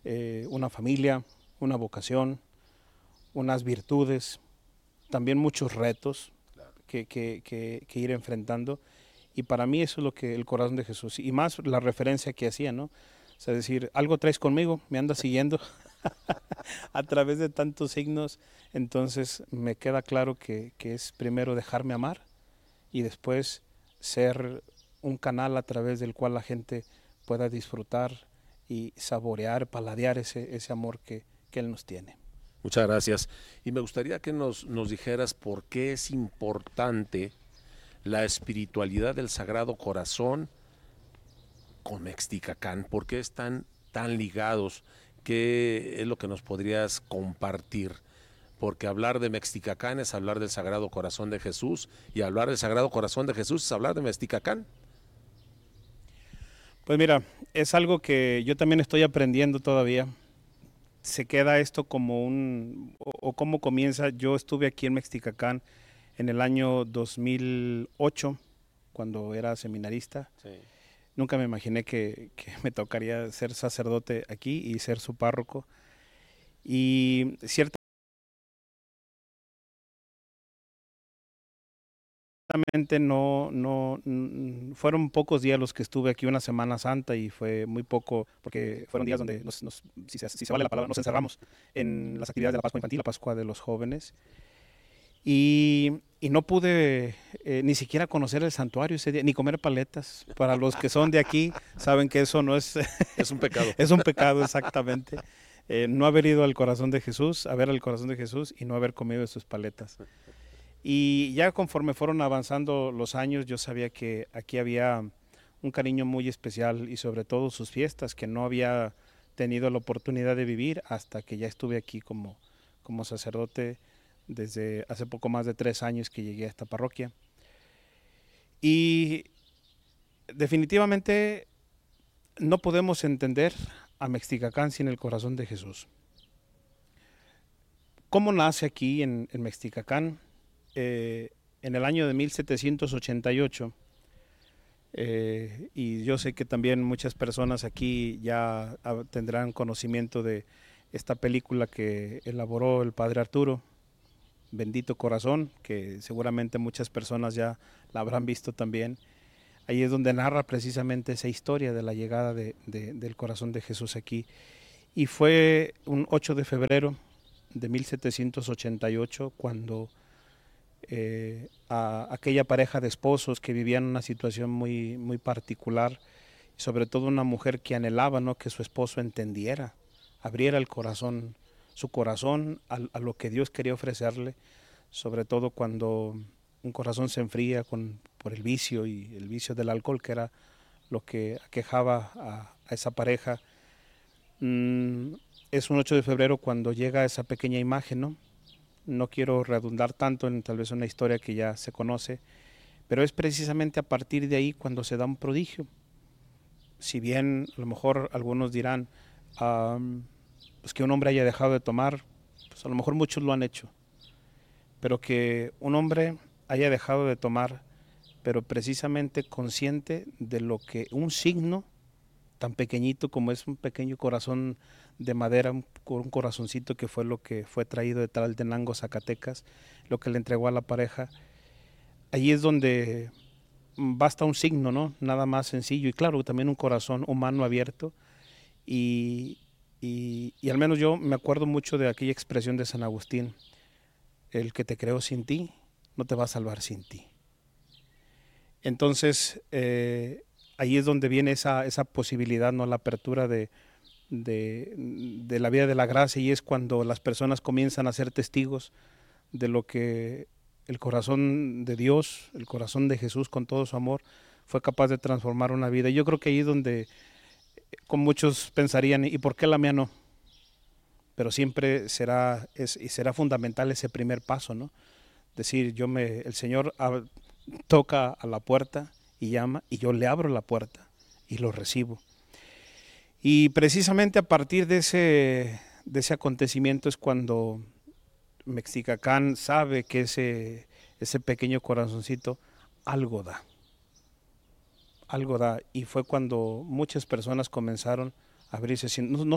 una familia, una vocación, unas virtudes, también muchos retos que ir enfrentando. Y para mí eso es lo que el corazón de Jesús, y más la referencia que hacía, ¿no? O sea, decir, algo traes conmigo, me andas siguiendo a través de tantos signos. Entonces me queda claro que es primero dejarme amar y después ser un canal a través del cual la gente pueda disfrutar y saborear, paladear ese amor que Él nos tiene. Muchas gracias. Y me gustaría que nos dijeras por qué es importante la espiritualidad del Sagrado Corazón con Mexticacán. ¿Por qué están tan ligados? ¿Qué es lo que nos podrías compartir? Porque hablar de Mexticacán es hablar del Sagrado Corazón de Jesús, y hablar del Sagrado Corazón de Jesús es hablar de Mexticacán. Pues mira, es algo que yo también estoy aprendiendo todavía. Se queda esto como o cómo comienza. Yo estuve aquí en Mexticacán en el año 2008, cuando era seminarista. Sí. Nunca me imaginé que me tocaría ser sacerdote aquí y ser su párroco. Y ciertamente fueron pocos días los que estuve aquí, una Semana Santa, y fue muy poco, porque fueron días donde si se vale la palabra, nos encerramos en las actividades de la Pascua Infantil, la Pascua de los jóvenes. Y no pude ni siquiera conocer el santuario ese día, ni comer paletas. Para los que son de aquí, saben que eso no es, Es un pecado. es un pecado exactamente. No haber ido al corazón de Jesús, a ver al corazón de Jesús y no haber comido de sus paletas. Y ya conforme fueron avanzando los años, yo sabía que aquí había un cariño muy especial, y sobre todo sus fiestas, que no había tenido la oportunidad de vivir hasta que ya estuve aquí como sacerdote desde hace poco más de 3 años que llegué a esta parroquia. Y definitivamente no podemos entender a Mexticacán sin el corazón de Jesús. ¿Cómo nace aquí en Mexticacán? En el año de 1788, y yo sé que también muchas personas aquí ya tendrán conocimiento de esta película que elaboró el padre Arturo, Bendito Corazón, que seguramente muchas personas ya la habrán visto también. Ahí es donde narra precisamente esa historia de la llegada del corazón de Jesús aquí. Y fue un 8 de febrero de 1788 cuando a aquella pareja de esposos que vivían una situación muy, muy particular, y sobre todo una mujer que anhelaba, ¿no?, que su esposo entendiera, abriera el corazón, su corazón a lo que Dios quería ofrecerle, sobre todo cuando un corazón se enfría por el vicio, y el vicio del alcohol, que era lo que aquejaba a esa pareja. Es un 8 de febrero cuando llega esa pequeña imagen, ¿no? No quiero redundar tanto en tal vez una historia que ya se conoce, pero es precisamente a partir de ahí cuando se da un prodigio. Si bien a lo mejor algunos dirán, pues que un hombre haya dejado de tomar, pues a lo mejor muchos lo han hecho, pero que un hombre haya dejado de tomar, pero precisamente consciente de lo que un signo tan pequeñito como es un pequeño corazón de madera, un corazoncito que fue lo que fue traído de Tlaltenango, Zacatecas, lo que le entregó a la pareja. Allí es donde basta un signo, ¿no? Nada más sencillo, y claro, también un corazón humano abierto. Y al menos yo me acuerdo mucho de aquella expresión de San Agustín: el que te creó sin ti, no te va a salvar sin ti. Entonces, ahí es donde viene esa posibilidad, ¿no?, la apertura de la vida de la gracia, y es cuando las personas comienzan a ser testigos de lo que el corazón de Dios, el corazón de Jesús con todo su amor fue capaz de transformar una vida. Y yo creo que ahí es donde con muchos pensarían, ¿y por qué la mía no? Pero siempre será fundamental ese primer paso, ¿no? Decir, el Señor toca a la puerta y llama, y yo le abro la puerta y lo recibo. Y precisamente a partir de ese acontecimiento es cuando Mexticacán sabe que ese pequeño corazoncito algo da, algo da. Y fue cuando muchas personas comenzaron a abrirse. No